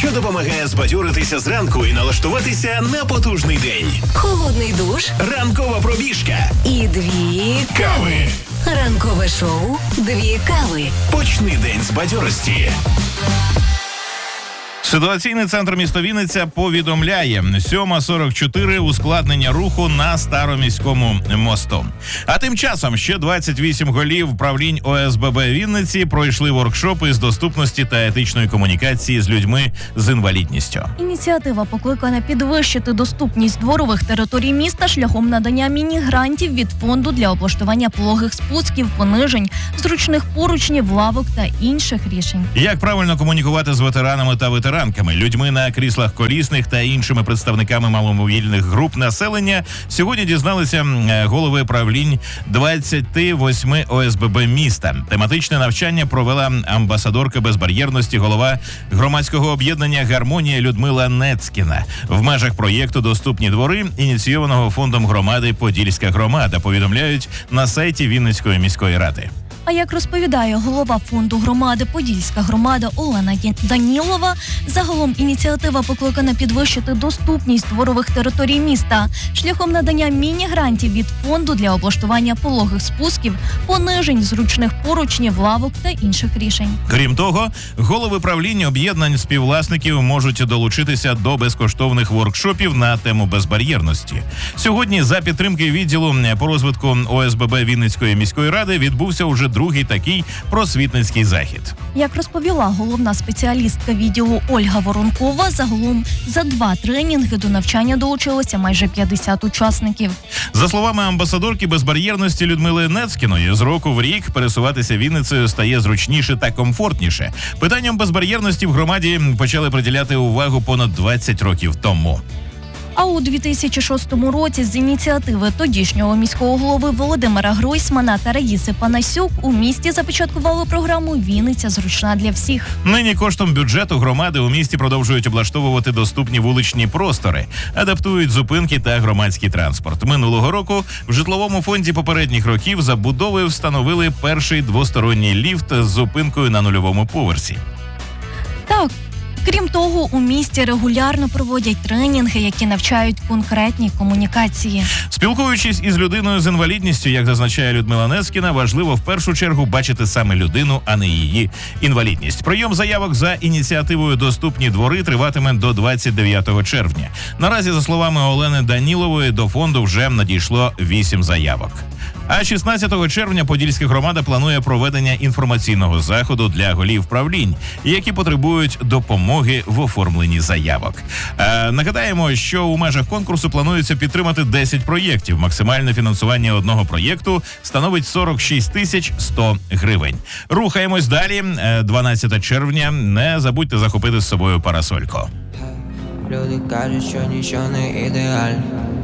що допомагає збадьоритися зранку і налаштуватися на потужний день. Холодний душ. Ранкова пробіжка. І 2 Кави. Ранкове шоу «2 кави». Почни день з бадьорості. Ситуаційний центр міста Вінниця повідомляє: 7:44 ускладнення руху на Староміському мосту. А тим часом ще 28 голів правлінь ОСББ Вінниці пройшли воркшопи з доступності та етичної комунікації з людьми з інвалідністю. Ініціатива покликана підвищити доступність дворових територій міста шляхом надання міні-грантів від фонду для облаштування пологих спусків, понижень, зручних поручнів, лавок та інших рішень. Як правильно комунікувати з ветеранами та ветеранками, людьми на кріслах колісних та іншими представниками маломобільних груп населення, сьогодні дізналися голови правлінь 28 ОСББ міста. Тематичне навчання провела амбасадорка безбар'єрності, голова громадського об'єднання «Гармонія» Людмила Нецькіна. В межах проєкту «Доступні двори», ініційованого фондом громади «Подільська громада», повідомляють на сайті Вінницької міської ради. А як розповідає голова фонду громади «Подільська громада» Олена Данілова, загалом ініціатива покликана підвищити доступність дворових територій міста шляхом надання міні-грантів від фонду для облаштування пологих спусків, понижень, зручних поручнів, лавок та інших рішень. Крім того, голови правлінь об'єднань співвласників можуть долучитися до безкоштовних воркшопів на тему безбар'єрності. Сьогодні за підтримки відділу по розвитку ОСББ Вінницької міської ради відбувся уже другий такий просвітницький захід. Як розповіла головна спеціалістка відділу Ольга Воронкова, загалом за 2 тренінги до навчання долучилося майже 50 учасників. За словами амбасадорки безбар'єрності Людмили Нецькіної, з року в рік пересуватися Вінницею стає зручніше та комфортніше. Питанням безбар'єрності в громаді почали приділяти увагу понад 20 років тому. А у 2006 році з ініціативи тодішнього міського голови Володимира Гройсмана та Раїси Панасюк у місті започаткували програму «Вінниця зручна для всіх». Нині коштом бюджету громади у місті продовжують облаштовувати доступні вуличні простори, адаптують зупинки та громадський транспорт. Минулого року в житловому фонді попередніх років забудови встановили перший двосторонній ліфт з зупинкою на 0-му поверсі. Так. Крім того, у місті регулярно проводять тренінги, які навчають конкретній комунікації. Спілкуючись із людиною з інвалідністю, як зазначає Людмила Нецькіна, важливо в першу чергу бачити саме людину, а не її інвалідність. Прийом заявок за ініціативою «Доступні двори» триватиме до 29 червня. Наразі, за словами Олени Данілової, до фонду вже надійшло 8 заявок. А 16 червня Подільська громада планує проведення інформаційного заходу для голів правлінь, які потребують допомоги в оформленні заявок. Нагадаємо, що у межах конкурсу планується підтримати 10 проєктів. Максимальне фінансування одного проєкту становить 46 100 гривень. Рухаємось далі. 12 червня. Не забудьте захопити з собою парасольку. Люди кажуть, що нічого не ідеально.